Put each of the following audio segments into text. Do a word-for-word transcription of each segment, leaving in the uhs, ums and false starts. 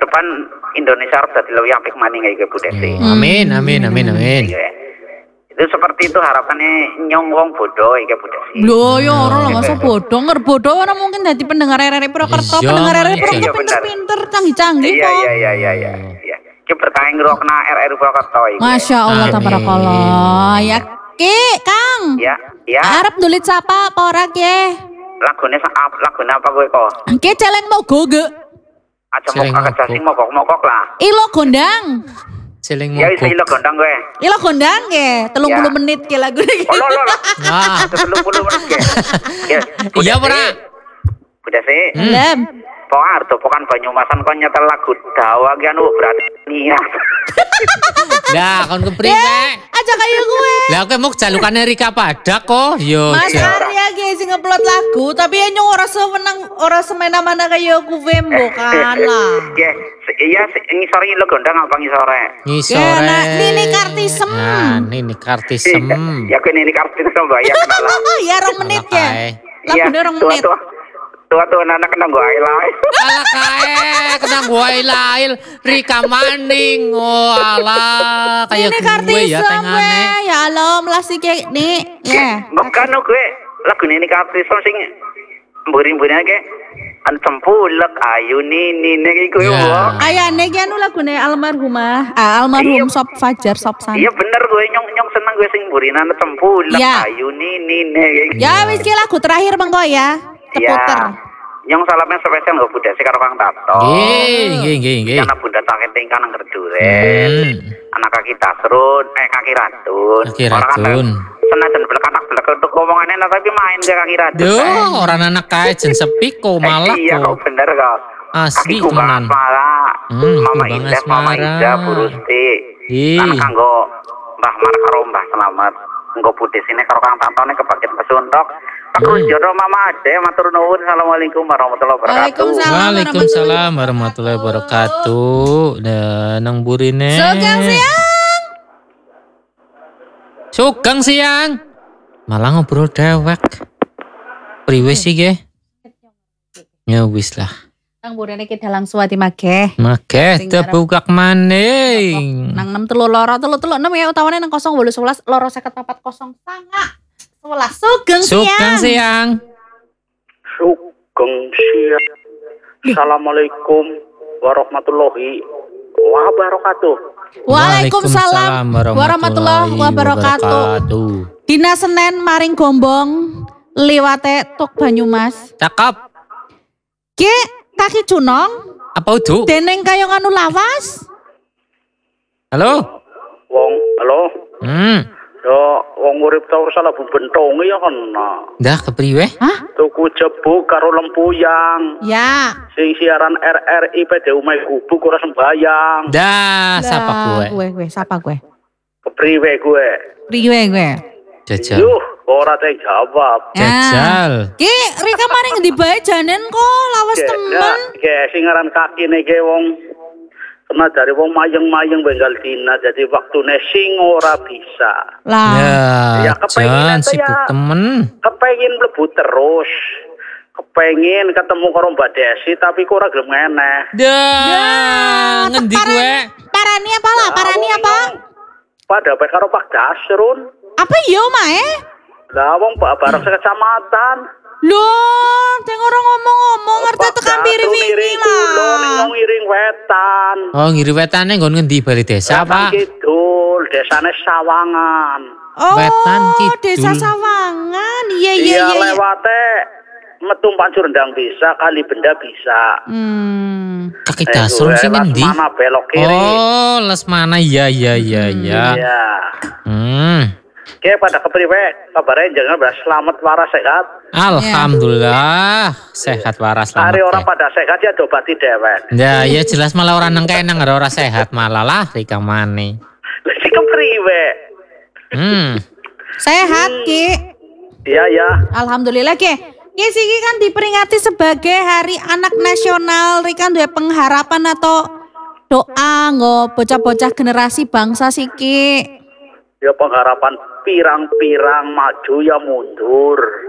depan Indonesia harus jadi lebih apik maning iki Bu Desi. Hmm. Amin, amin, amin, amin. Iya. Itu seperti itu harapannya nyong wong bodoh iki Bu Desi. Loh ya orang lah masa bodoh, nger bodoh orang mungkin jadi pendengar R R I Purwokerto, Iya, pendengar R R I iya, Purwokerto iya, pinter-pinter, canggih-canggih Iya kok. iya iya iya iya. Iya. Ki berkah ngrokna R R I Purwokerto iki. Masya Allah, Amin. tabarakallah. Ya Ki, Kang. Ya, ya. Arep nulit siapa apa ora Ki? Lagune sak lagune apa kowe kok? Ki celeng mogo ge. Aja Sering mok aja sing mogok-mogok lah. Ilo gondang. Seling Ya isi mogok. lo gondang kowe. Ilo gondang Ki, telung puluh Ya. menit Ki lagu iki. Oh lo lo lo. Wah. Telung puluh menit ke. Ya. Iya, Bra. Udah sih. Lem. Pokoknya harus pokokan Banyumasan kon nyetel lagu dawa ki anu berarti niat. Lah, kon Eh, kepriwe? aja kayak gue. Lah kowe mau jalukane Rika Padak kok. Yo. Mas ja- Arya Ki sing ngeplot lagu, tapi ya nyong ora sewenang ora semena-mena kayak gue mbokan lah. Ya, se- iya se- ngisore lo gondang apa ngisore? Ngisore. Ya, nah, Nini Kartisem. Nah, Nini Kartisem. Ya kowe ini kartu coba ya kenal lah. Ya rong menit ya. Iya, Lagu rong tua menit. tua tua tua anak kena gua highlight. Alah kae kena gua ilail Rika Maning. Oh alah kayak Nini gue Kartisem ya tengane. we. Ya Allah, melasti kayak nih. Ya. Bukan lo gue lagu ini kartu sing mburi-mburi ke an cempulek ayu nini nek iku Ya. yo. Ayane ki anu lagune almarhumah. Ah, almarhum Sob Fajar Sob San. Iya bener gue nyong nyong seneng gue sing mburinan cempulek Iya. ayu nini nek. Ya wis ki lagu terakhir mengko ya. Iya. Teputer. Nyong salamnya spesial nggo Bunda sih karo Kang Tato. Nggih, nggih, nggih, nggih. Karena Bunda sakit tingkah nang Gerduren. Hmm. Anak kaki Tasrun, eh kaki Ratun. Kaki Orang kan Ratun. senajan belak anak belak untuk omongannya nah, tapi main ke kaki Ratun. Duh, orang anak kae jen sepi kok malah Eh, iya kok kok. bener kok. Asli Kakiku tenan. Mbak Asmara, Hmm, Mama Mbak Indah, Mama Asmara. Ida, Bu Rusti. Ih. Kan kanggo Mbah Mar karo Mbah Selamat. Engko putih sini karo Kang Tantone kebagian pesuntok. Pak Rusjono Mama Ade matur nuwun. Assalamualaikum warahmatullahi wabarakatuh. Waalaikumsalam. Waalaikumsalam warahmatullahi wabarakatuh. Nah, nang burine. Sugeng siang. Sugeng siang. Malah ngobrol dewek. Priwe sih ge? Ya wis lah. Nang burine ki dalang suwati mageh. Make Sing tebukak maning. Nang enam telu loro telu telu enam ya utawane nang kosong wolu sebelas loro seket papat kosong sanga. Sebelas sugeng Sugeng siang. siang. Sugeng siang. Assalamualaikum warahmatullahi wabarakatuh. Waalaikumsalam warahmatullahi wabarakatuh. Dina Senin maring Gombong liwate Tuk Banyumas. Cakep. Ki kaki cunong Apa udu? deneng kaya nganu lawas. Halo? Wong, halo. Hmm. Yo, wong urip tau salah bentong ya kena. Dah kepriwe? Hah? Tuku jebuk karo lempuyang. Ya. Sing siaran R R I P D Umay Gubuk ora sembayang. Dah, sapa gue? Gue gue sapa gue. Kepriwe gue? Priwe gue. Jajal. Yuh, ora teh jawab. Jajal. Ki Rika maring ndi bae janen kok lawas temen. Ge sing aran kakine ge wong kena dari wong mayeng-mayeng benggal dina jadi waktune sing ora bisa. Lah. Ya, Ya, kepengen jan ente sibuk ya. temen. Kepengin mlebu terus. Kepengin ketemu karo Mbak Desi tapi kok ora gelem ngeneh. Dah, ngendi Paran- gue? Parani apa lah? Parani apa? Pada pe karo Pak Dasrun. Apa yo mae? Lah wong Pak bareng sekecamatan. Loh, teng orang ngomong-ngomong ngerti tekan piri wingi lah. Nang iring wetan. Oh, ngiri wetane nggon ngendi bali desa, Wetan Pak? Kidul, desane Sawangan. Oh, Wetan Kidul. Desa Sawangan. Iya iya Iya iya. iya. lewate metu Pancur Rendang bisa, Kali Benda bisa. Hmm. Kaki Eh, dasrun gue sing ngendi? Lesmana belok kiri. Oh, Lesmana iya iya iya iya. Iya. Hmm. Oke, pada kepriwe kabarnya jangan beras selamat waras sehat. Alhamdulillah sehat waras Hari selamat. orang Ya. pada sehat ya dobati dewek. Ya, ya jelas malah orang nang kene nggak ora sehat malah lah Rika Mane. Lah sik kepriwe? Hmm. Sehat Ki. Iya ya. Alhamdulillah Ki. Ki siki kan diperingati sebagai Hari Anak Nasional. Rika duwe pengharapan atau doa nggo bocah-bocah generasi bangsa siki. Ya pengharapan pirang-pirang maju ya mundur.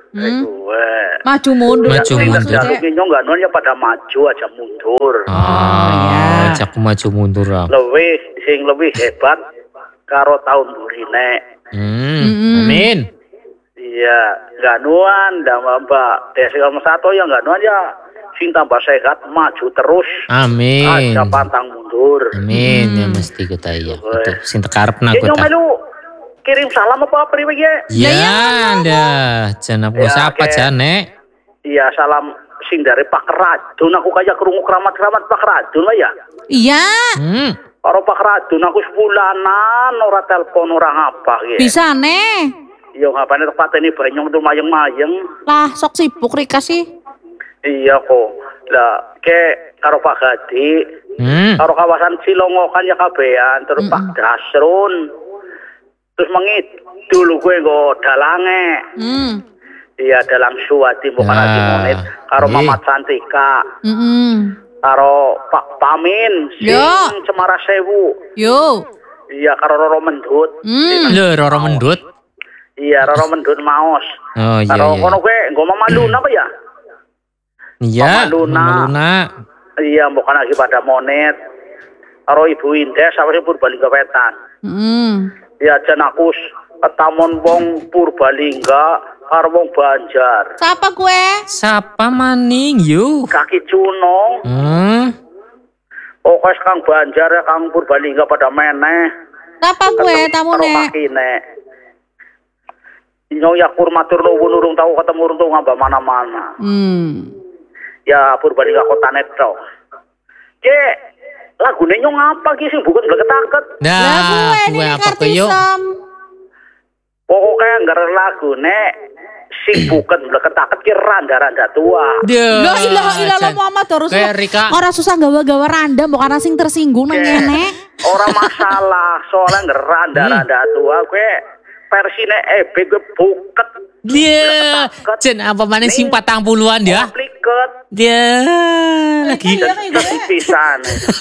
Hmm. Gue. Maju mundur. Maju Cek. mundur. Jatuh nyong nggak nuan ya pada maju aja mundur. Ah, ya. cak maju mundur ah. Lebih sing lebih hebat karo tahun burine. Hmm, Mm-mm. amin. Iya, nggak nuan, dan mbak Desi nomor satu ya nggak nuan ya. Sing tambah sehat, maju terus. Amin. Aja pantang mundur. Amin, ya mesti kita ya. Itu sing tekarep nak Ya nyong kota. melu kirim salam apa priwe ya? Ya, dah. Jangan aku Ya, siapa oke. jane. Iya, salam sing dari Pak Radun. Aku kayak kerungu keramat-keramat Pak Radun lah ya. Iya. Hmm. Karo Pak Radun aku sebulanan ora telepon ora ngapa ya. Bisa nih. Iya ngapane tempat ini banyak tuh mayeng-mayeng. Lah sok sibuk Rika sih. Iya kok. Lah ke karo Pak Gadi, Hmm. karo kawasan Cilongokan ya kabehan, terus Pak Dasrun. Terus mengit dulu gue go dalange. Hmm. Iya dalang Suwati bukan Ya. lagi monit karo Iya. Mamat Santika, Mm-mm. karo Pak Pamin, sing Yo. Cemara Sewu. Yo. Iya karo Roro Mendut. Hmm. Lho, Roro Mendut. Iya Roro Mendut Maos. Oh iya Karo iya. kono gue nggo Mama Luna apa ya? Iya, Mama Luna. Mama Luna. Iya bukan lagi pada monet. Karo Ibu Indah sama si Purbalingga Wetan. Hmm. Iya jan aku ketamon wong Purbalingga karo wong Banjar. Siapa gue? Siapa maning yuk? Kaki Cunong. Hmm. Pokoknya Kang Banjar ya Kang Purbalingga pada meneh. Siapa gue tamu Karo nek? kakine. Nyong ya kurmatur nuwun urung tahu ketemu urung tahu ngambah mana-mana. Hmm. Ya Purbalingga kota neto. Ke lagune nyong apa ki sing bukan bleket-aket. Lah Dah, gue kue nih apa kue yuk? kartisem. Pokoknya ngger lagune sing bukan bleket-aket ki randa-randa tua. Dah. Lah ilah ilah Jan. Muhammad Kayak Rasulullah. Rika. Orang susah gawa-gawa randa mbok ana sing tersinggung nang Ke, ngene. Orang masalah soalnya ngger randa-randa tua gue versine E B gue buket. Dia, Jen apa mana sing patang puluhan dia? Pliket. Dia lagi. Iya, kayak gue. Kepisan.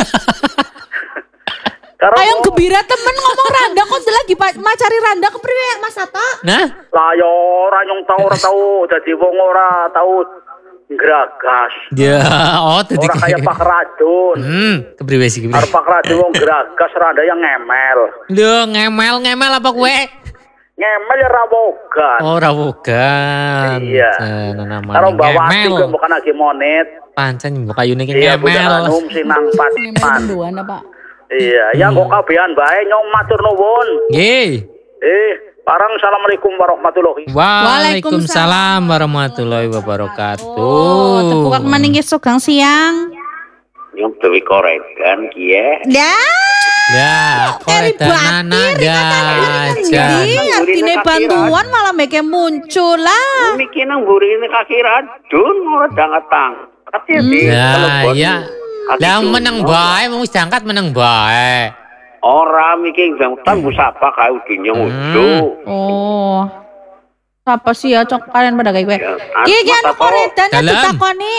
Karo Ayo gembira temen ngomong randa kok lagi pa- macari randa kepriwe Mas Sato? Nah, lah yo ora nyong tau ora tau dadi wong ora tau gragas. dia oh tadi Ora kayak Pak Radun. Hmm, kepriwe sih Karo kepriwe? Pak Radun wong gragas rada yang ngemel. Duh, ngemel ngemel apa kue? Ngemel ya rawogan. Oh, rawogan. Iya. Jan, namanya Karo Mbak Wati ngemel. gue bukan lagi monet. Pancen mbok kayune ki Iya bukan ngemel. anum sinang Ngemel pat-pat. menduan apa? Iya, yang kok kabehan bae nyong matur nuwun. Nggih. Eh, parang assalamualaikum warahmatullahi. Waalaikumsalam warahmatullahi wabarakatuh. Oh, tepuk maning ki sugang siang. Nyong dewi koregan kiye. Ya. Ya, Eri koredanana batir, aja. Jadi artine bantuan malah meke muncul lah. Miki nang burine kaki radun ora dangetang. Hati-hati. Ya, ya. Lah menang bae, mau diangkat menang bae. Ora miki ngutang busapa kae udinya udu. Oh. Apa sih ya cok kalian pada kayak gue? Ya, Iya ki anu mata po. koredan Dalam. ditakoni.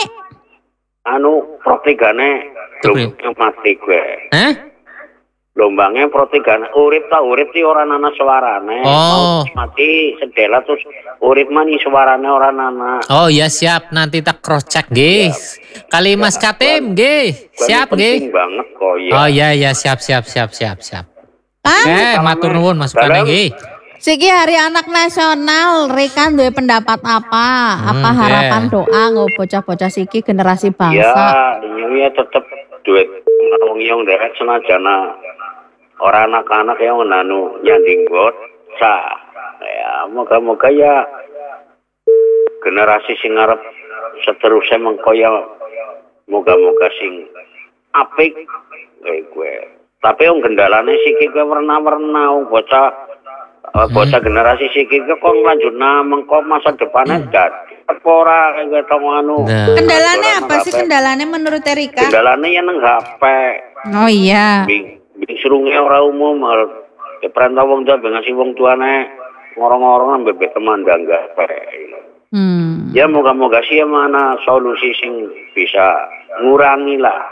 Anu protigane Kepriwe? belum mati gue. Hah? Lombangnya protigane urip ta urip sih ora nana suarane. Oh. Mau mati sedela terus urip mani suarane ora nana. Oh iya siap, nanti tak cross check nggih. Kali Mas Katim nggih. Siap Penting nggih. banget kok ya. Oh iya iya siap siap siap siap siap. Ah, Eh, matur nuwun masukan Dalam. nggih. siki hari anak nasional, Rika duwe pendapat apa? Apa Hmm, harapan oke. doa nggo bocah-bocah siki generasi Ya, bangsa? ini ya tetep duit wong yang dewek senajana orang anak-anak yang nanu nyanding got sah. Ya, moga-moga ya generasi sing arep seterusnya mengkoya moga-moga sing apik kayak gue. Tapi yang gendalane siki gue warna-warna wong bocah eh, bocah generasi siki gue kok lanjutna mengko masa depannya dadi apa ora kayak gitu anu. Nah. Kendalane aturan apa sih H P. kendalane menurut Rika? Kendalane ya nang H P. Oh iya. Bing bing serunge ora umum. Ya perintah wong tua ngasih wong tuane ngorong-ngorong bebek temandang H P. Hmm. Ya moga-moga sih mana solusi sing bisa ngurangi lah.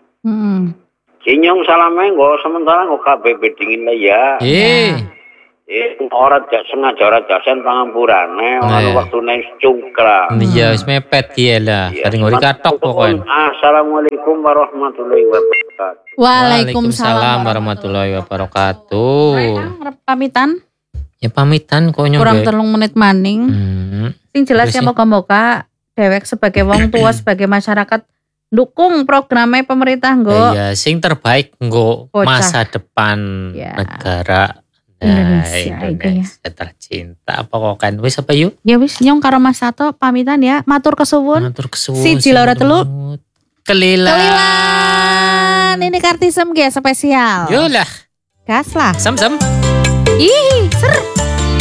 Hmm. Kinyong salame nggo sementara nggo kabeh bedingin lah ya. Eh, Eh, ora gak sengaja ora jasen pangampurane, Nah. ono wektune cungkra. Iya, wis mepet ki lah. Iya, Sering ngori katok pokoknya. Assalamualaikum warahmatullahi wabarakatuh. Waalaikumsalam warahmatullahi wabarakatuh. Kang, arep pamitan Ya pamitan kok nyong. kurang telung menit maning. Hmm. Sing jelas Terus ya ya? moga-moga dewek sebagai wong tua sebagai masyarakat dukung programnya pemerintah nggo Iya, sing terbaik nggo Bocah. masa depan Ya. negara Indonesia Nah, itu ya. Indonesia tercinta pokoknya wis apa yuk ya wis nyong karo Mas Sato pamitan ya matur kesuwun. matur kesuwun Siji loro telu. kelilan Kelilan ini kartisem ge spesial. yolah Gas lah. sam sam Ih.